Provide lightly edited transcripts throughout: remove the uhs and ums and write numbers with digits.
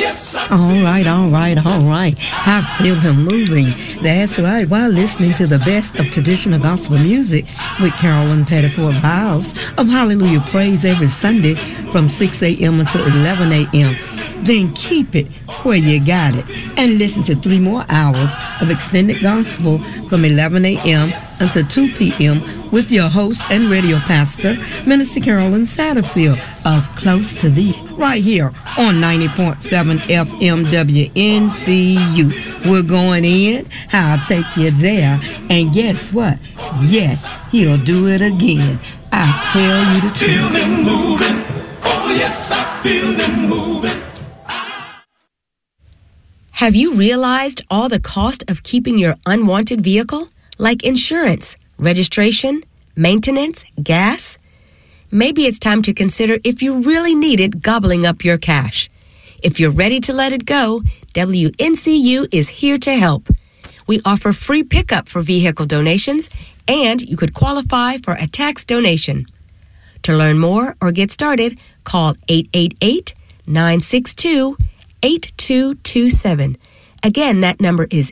All right. I feel him moving. That's right. While listening to the best of traditional gospel music with Carolyn Pettiford Biles of Hallelujah Praise every Sunday from 6 a.m. until 11 a.m. Then keep it where you got it and listen to 3 more hours of extended gospel from 11 a.m. until 2 p.m. with your host and radio pastor, Minister Carolyn Satterfield of Close to Thee, right here on 90.7 FM WNCU. We're going in, I'll take you there, and guess what? Yes, he'll do it again. I tell you the truth. Feel him moving. Oh yes, I feel him moving. Have you realized all the cost of keeping your unwanted vehicle? Like insurance, registration, maintenance, gas? Maybe it's time to consider if you really need it gobbling up your cash. If you're ready to let it go, WNCU is here to help. We offer free pickup for vehicle donations, and you could qualify for a tax donation. To learn more or get started, call 888-962-8227. Again, that number is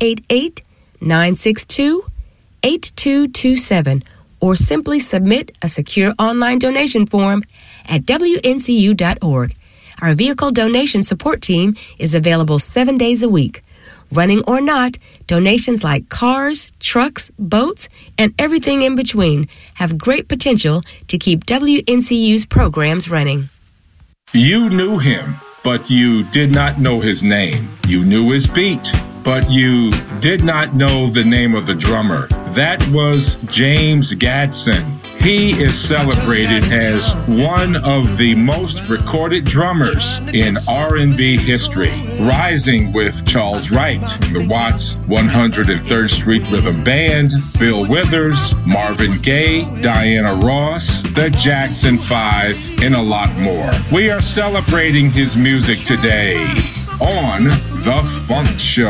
888-962-8227, or simply submit a secure online donation form at WNCU.org. Our vehicle donation support team is available 7 days a week. Running or not, donations like cars, trucks, boats, and everything in between have great potential to keep WNCU's programs running. You knew him, but you did not know his name. You knew his beat, but you did not know the name of the drummer. That was James Gadson. He is celebrated as one of the most recorded drummers in R&B history, rising with Charles Wright, the Watts 103rd Street Rhythm Band, Bill Withers, Marvin Gaye, Diana Ross, the Jackson 5, and a lot more. We are celebrating his music today on The Funk Show.